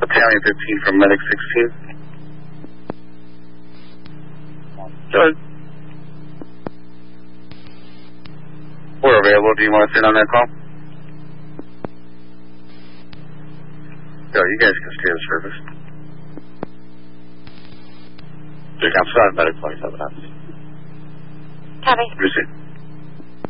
Battalion 15 from Medic 16. Good. We're available. Do you want us in on that call? Go, you guys can stay in service. I'm sorry, Medic 27. Copy. Receive.